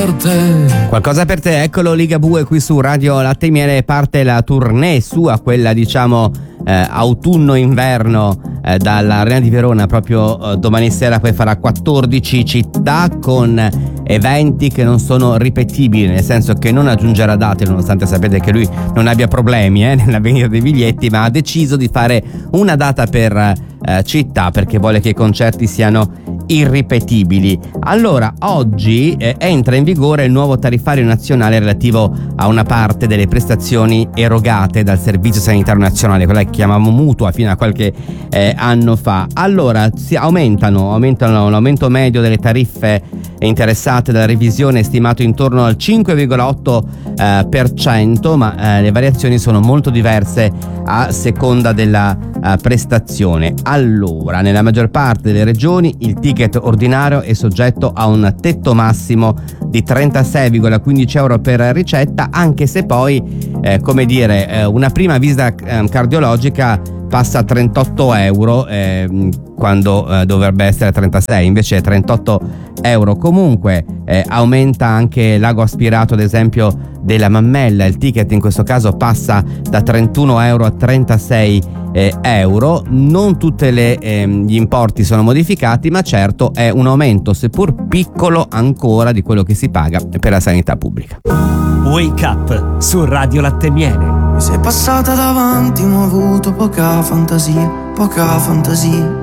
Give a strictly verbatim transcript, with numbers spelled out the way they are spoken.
Qualcosa per te, eccolo Ligabue qui su Radio Latte e Miele. Parte la tournée sua, quella diciamo eh, autunno-inverno eh, dall'Arena di Verona proprio eh, domani sera. Poi farà quattordici città con eventi che non sono ripetibili, nel senso che non aggiungerà date, nonostante sapete che lui non abbia problemi eh, nella vendita dei biglietti, ma ha deciso di fare una data per eh, città perché vuole che i concerti siano irripetibili. Allora oggi eh, entra in vigore il nuovo tariffario nazionale relativo a una parte delle prestazioni erogate dal Servizio Sanitario Nazionale, quella che chiamavamo mutua fino a qualche eh, anno fa. Allora si aumentano, aumentano l'aumento medio delle tariffe interessate dalla revisione è stimato intorno al cinque virgola otto eh, per cento, ma eh, le variazioni sono molto diverse a seconda della eh, prestazione. Allora, nella maggior parte delle regioni il ticket ordinario è soggetto a un tetto massimo di trentasei virgola quindici euro per ricetta, anche se poi eh, come dire eh, una prima visita eh, cardiologica passa a trentotto euro eh, quando eh, dovrebbe essere trentasei, invece è trentotto euro. Comunque eh, aumenta anche l'ago aspirato, ad esempio della mammella, il ticket in questo caso passa da trentuno euro a trentasei eh, euro. Non tutti eh, gli importi sono modificati, ma certo è un aumento seppur piccolo ancora di quello che si paga per la sanità pubblica. Wake Up su Radio Latte e Miele. Mi sei passata davanti ma ho avuto poca fantasia, poca fantasia.